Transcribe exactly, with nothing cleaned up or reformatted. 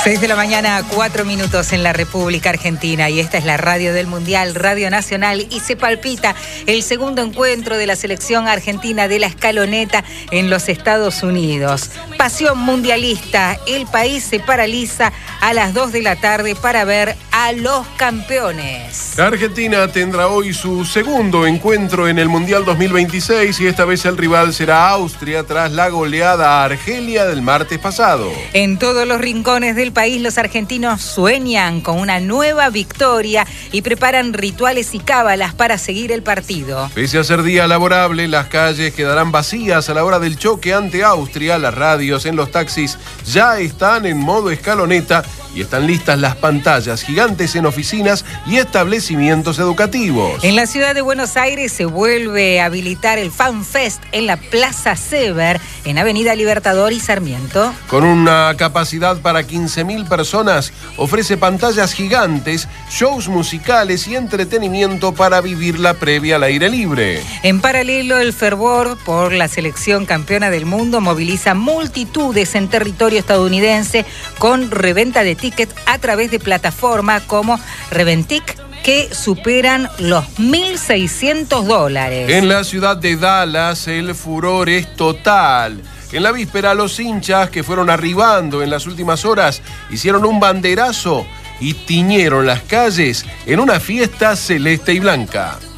seis de la mañana, cuatro minutos en la República Argentina, y esta es la radio del Mundial, Radio Nacional, y se palpita el segundo encuentro de la selección argentina de la escaloneta en los Estados Unidos. Pasión mundialista, el país se paraliza a las dos de la tarde para ver a los campeones. La Argentina tendrá hoy su segundo encuentro en el Mundial dos mil veintiséis y esta vez el rival será Austria tras la goleada a Argelia del martes pasado. En todos los rincones del país los argentinos sueñan con una nueva victoria y preparan rituales y cábalas para seguir el partido. Pese a ser día laborable, las calles quedarán vacías a la hora del choque ante Austria. Las radios en los taxis ya están en modo escaloneta y están listas las pantallas gigantes en oficinas y establecimientos educativos. En la ciudad de Buenos Aires se vuelve a habilitar el Fan Fest en la Plaza Sever, en Avenida Libertador y Sarmiento. Con una capacidad para quince mil personas, ofrece pantallas gigantes, shows musicales y entretenimiento para vivir la previa al aire libre. En paralelo, el fervor por la selección campeona del mundo moviliza multitudes en territorio estadounidense con reventa de tickets a través de plataformas como Reventic, que superan los mil seiscientos dólares. En la ciudad de Dallas, el furor es total. En la víspera, los hinchas que fueron arribando en las últimas horas hicieron un banderazo y tiñeron las calles en una fiesta celeste y blanca.